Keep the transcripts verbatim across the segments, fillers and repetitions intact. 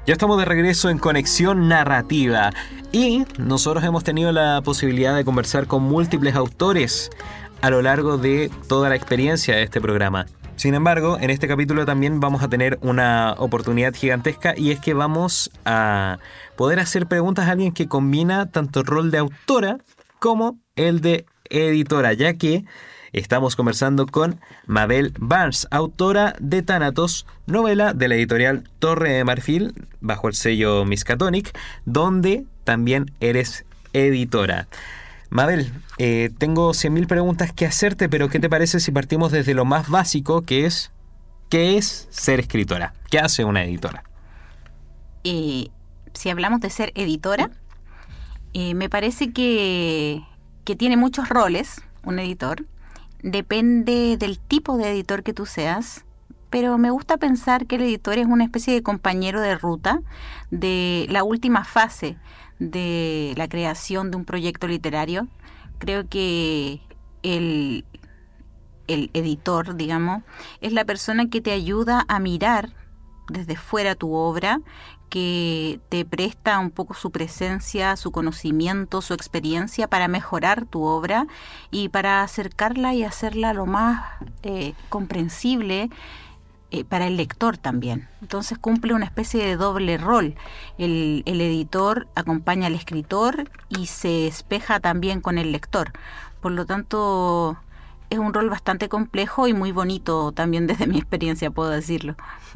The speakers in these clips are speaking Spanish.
Ya estamos de regreso en Conexión Narrativa y nosotros hemos tenido la posibilidad de conversar con múltiples autores a lo largo de toda la experiencia de este programa. Sin embargo, en este capítulo también vamos a tener una oportunidad gigantesca y es que vamos a poder hacer preguntas a alguien que combina tanto el rol de autora como el de editora, ya que estamos conversando con Mabel Barnes, autora de Thanatos, novela de la editorial Torre de Marfil, bajo el sello Miskatonic, donde también eres editora. Mabel, eh, tengo cien mil preguntas que hacerte, pero ¿qué te parece si partimos desde lo más básico, que es ¿qué es ser escritora? ¿Qué hace una editora? Eh, si hablamos de ser editora, eh, me parece que, que tiene muchos roles un editor. Depende del tipo de editor que tú seas, pero me gusta pensar que el editor es una especie de compañero de ruta de la última fase de la creación de un proyecto literario. Creo que el, el editor, digamos, es la persona que te ayuda a mirar desde fuera tu obra, que te presta un poco su presencia, su conocimiento, su experiencia para mejorar tu obra y para acercarla y hacerla lo más eh, comprensible eh, para el lector también. Entonces cumple una especie de doble rol. El, el editor acompaña al escritor y se espeja también con el lector. Por lo tanto, es un rol bastante complejo y muy bonito también desde mi experiencia, puedo decirlo.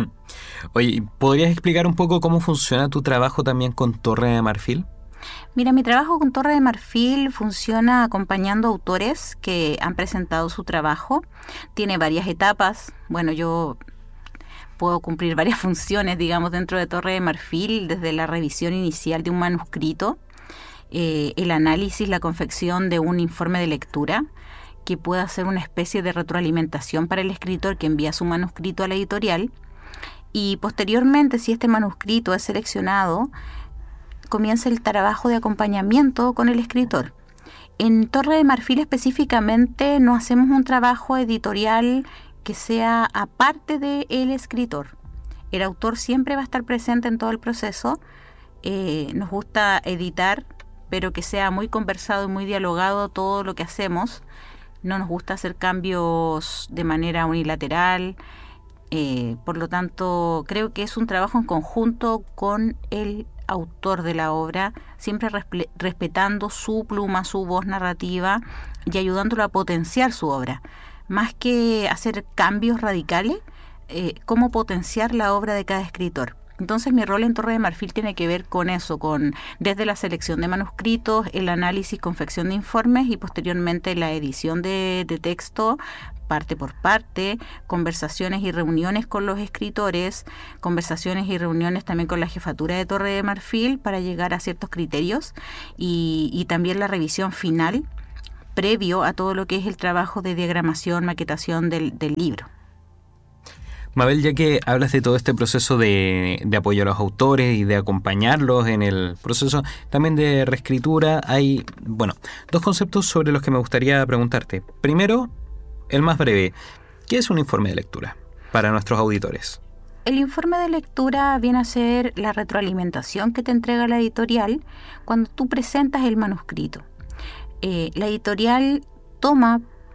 Oye, ¿podrías explicar un poco cómo funciona tu trabajo también con Torre de Marfil? Mira, mi trabajo con Torre de Marfil funciona acompañando autores que han presentado su trabajo. Tiene varias etapas. Bueno, yo puedo cumplir varias funciones, digamos, dentro de Torre de Marfil, desde la revisión inicial de un manuscrito, eh, el análisis, la confección de un informe de lectura, que pueda ser una especie de retroalimentación para el escritor que envía su manuscrito a la editorial. Y posteriormente, si este manuscrito es seleccionado, comienza el trabajo de acompañamiento con el escritor. En Torre de Marfil específicamente no hacemos un trabajo editorial que sea aparte del escritor. El autor siempre va a estar presente en todo el proceso. Eh, nos gusta editar, pero que sea muy conversado y muy dialogado todo lo que hacemos. No nos gusta hacer cambios de manera unilateral. Eh, por lo tanto, creo que es un trabajo en conjunto con el autor de la obra, siempre respe- respetando su pluma, su voz narrativa y ayudándolo a potenciar su obra. Más que hacer cambios radicales, eh, cómo potenciar la obra de cada escritor. Entonces mi rol en Torre de Marfil tiene que ver con eso, con desde la selección de manuscritos, el análisis, confección de informes y posteriormente la edición de, de texto, parte por parte, conversaciones y reuniones con los escritores, conversaciones y reuniones también con la jefatura de Torre de Marfil para llegar a ciertos criterios y, y también la revisión final previo a todo lo que es el trabajo de diagramación, maquetación del, del libro. Mabel, ya que hablas de todo este proceso de, de apoyo a los autores y de acompañarlos en el proceso también de reescritura, hay, bueno, dos conceptos sobre los que me gustaría preguntarte. Primero, el más breve, ¿qué es un informe de lectura para nuestros auditores? El informe de lectura viene a ser la retroalimentación que te entrega la editorial cuando tú presentas el manuscrito. Eh, la editorial toma